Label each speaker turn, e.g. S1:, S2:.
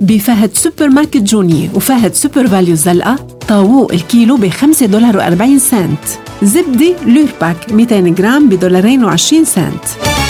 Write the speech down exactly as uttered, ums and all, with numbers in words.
S1: بفهد سوبر ماركت جوني وفهد سوبر فاليو الزلقة. طاووق الكيلو بخمسة دولار وأربعين سنت. زبدة لورباك مئتين جرام بدولارين وعشرين سنت.